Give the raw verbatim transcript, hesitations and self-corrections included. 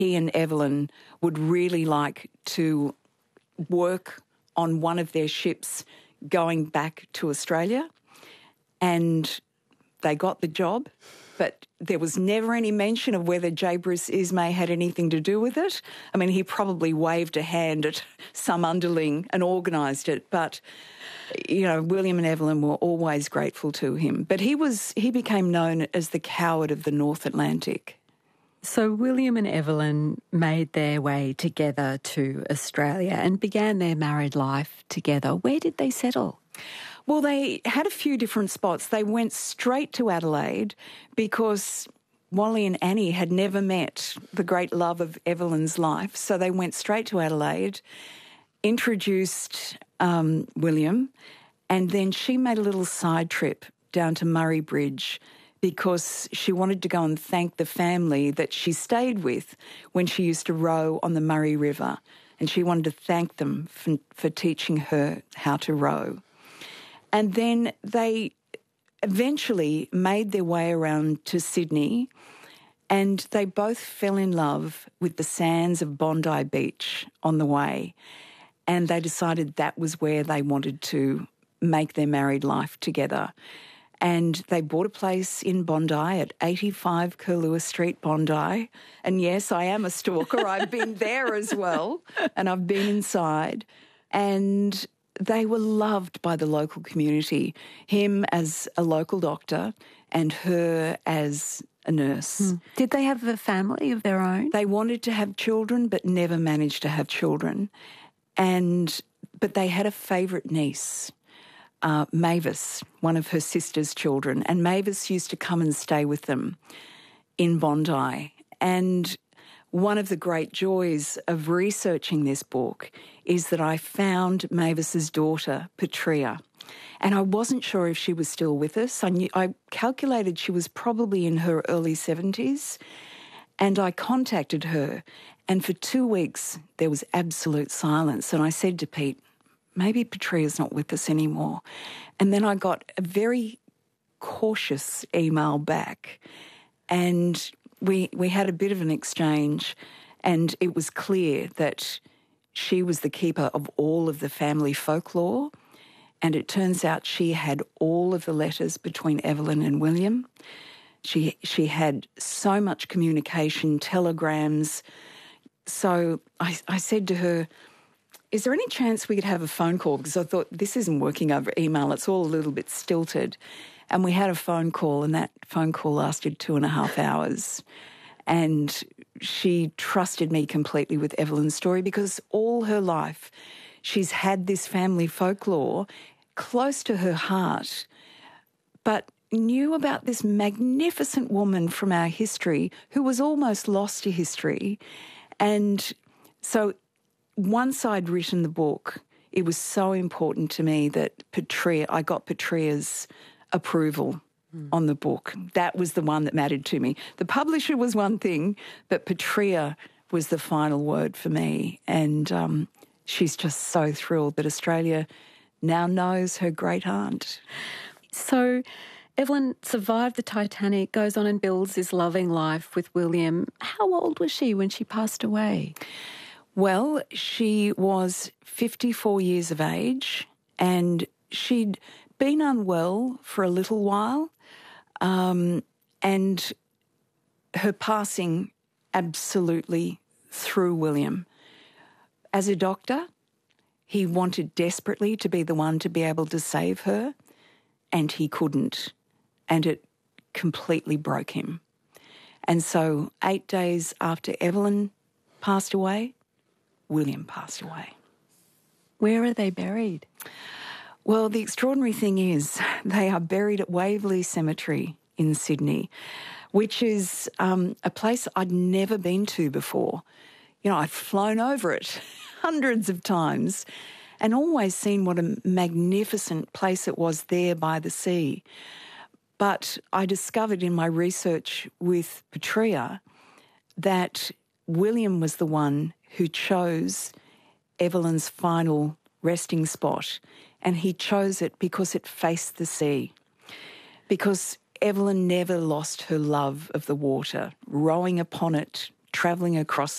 he and Evelyn would really like to work on one of their ships going back to Australia, and they got the job, but there was never any mention of whether J. Bruce Ismay had anything to do with it. I mean, he probably waved a hand at some underling and organised it, but, you know, William and Evelyn were always grateful to him. But he was he became known as the coward of the North Atlantic. So William and Evelyn made their way together to Australia and began their married life together. Where did they settle? Well, they had a few different spots. They went straight to Adelaide because Wally and Annie had never met the great love of Evelyn's life. So they went straight to Adelaide, introduced um, William, and then she made a little side trip down to Murray Bridge because she wanted to go and thank the family that she stayed with when she used to row on the Murray River. And she wanted to thank them for, for teaching her how to row. And then they eventually made their way around to Sydney, and they both fell in love with the sands of Bondi Beach on the way. And they decided that was where they wanted to make their married life together. And they bought a place in Bondi at eighty-five Curlewa Street, Bondi. And yes, I am a stalker. I've been there as well, and I've been inside. And they were loved by the local community, him as a local doctor and her as a nurse. Mm. Did they have a family of their own? They wanted to have children but never managed to have children. And but they had a favourite niece, uh, Mavis, one of her sister's children, and Mavis used to come and stay with them in Bondi. And one of the great joys of researching this book is that I found Mavis's daughter, Petrea, and I wasn't sure if she was still with us. I knew, I calculated she was probably in her early seventies, and I contacted her, and for two weeks there was absolute silence, and I said to Pete, maybe Petrea's not with us anymore. And then I got a very cautious email back, and We we had a bit of an exchange, and it was clear that she was the keeper of all of the family folklore, and it turns out she had all of the letters between Evelyn and William. She she had so much communication, telegrams. So I, I said to her, is there any chance we could have a phone call? Because I thought, this isn't working over email. It's all a little bit stilted. And we had a phone call, and that phone call lasted two and a half hours. And she trusted me completely with Evelyn's story because all her life she's had this family folklore close to her heart, but knew about this magnificent woman from our history who was almost lost to history. And so once I'd written the book, it was so important to me that Petrea, I got Petrea's approval mm. on the book. That was the one that mattered to me. The publisher was one thing, but Petrea was the final word for me. And um, she's just so thrilled that Australia now knows her great aunt. So Evelyn survived the Titanic, goes on and builds this loving life with William. How old was she when she passed away? Well, she was fifty-four years of age, and she'd been unwell for a little while, um, and her passing absolutely threw William. As a doctor, he wanted desperately to be the one to be able to save her, and he couldn't, and it completely broke him. And so eight days after Evelyn passed away, William passed away. Where are they buried? Well, the extraordinary thing is they are buried at Waverley Cemetery in Sydney, which is um, a place I'd never been to before. You know, I'd flown over it hundreds of times and always seen what a magnificent place it was there by the sea. But I discovered in my research with Petrea that William was the one who chose Evelyn's final resting spot, and he chose it because it faced the sea, because Evelyn never lost her love of the water, rowing upon it travelling across